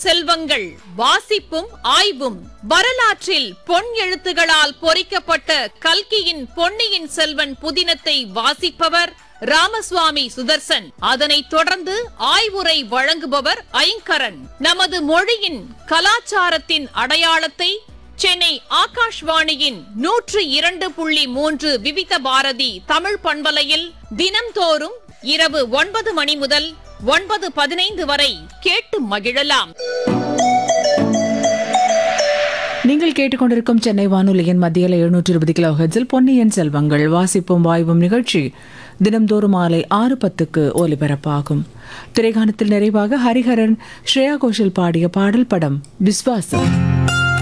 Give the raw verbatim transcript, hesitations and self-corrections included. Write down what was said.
செல்வங்கள் வாசிப்பும் ஆய்வும். வரலாற்றில் பொன் எழுத்துகளால் பொறிக்கப்பட்ட கல்கியின் பொன்னியின் செல்வன் புதினத்தை வாசிப்பவர் ராமசுவாமி சுதர்சன். அதனைத் தொடர்ந்து ஆய்வுரை வழங்குபவர் ஐங்கரன். நமது மொழியின் கலாச்சாரத்தின் அடையாளத்தை சென்னை ஆகாஷ்வாணியின் நூற்று இரண்டு புள்ளி மூன்று விவித பாரதி தமிழ் பண்பலையில் தினம்தோறும் இரவு ஒன்பது மணி முதல் ஒன்பது பதினைந்து வரை கேட்டு மகிழலாம். நீங்கள் கேட்டுக்கொண்டிருக்கும் சென்னை வானொலியின் மத்தியில் எழுநூற்று இருபது கிலோ ஹெர்ட்ஸில் பொன்னியின் செல்வங்கள் வாசிப்பும் வாய்வும் நிகழ்ச்சி தினம்தோறும் மாலை ஆறு பத்துக்கு ஒலிபரப்பாகும். திரைகாணத்தில் நிறைவாக ஹரிஹரன் ஸ்ரேயா கோஷல் பாடிய பாடல் படம் விஸ்வாசம்.